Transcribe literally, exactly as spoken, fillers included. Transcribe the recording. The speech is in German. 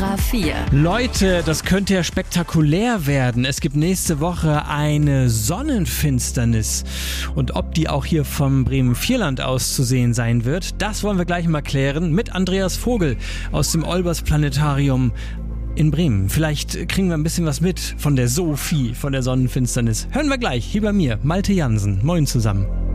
Ora vier. Leute, das könnte ja spektakulär werden. Es gibt nächste Woche eine Sonnenfinsternis. Und ob die auch hier vom Bremen-Vierland aus zu sehen sein wird, das wollen wir gleich mal klären mit Andreas Vogel aus dem Olbers Planetarium in Bremen. Vielleicht kriegen wir ein bisschen was mit von der Sophie, von der Sonnenfinsternis. Hören wir gleich, hier bei mir, Malte Jansen. Moin zusammen.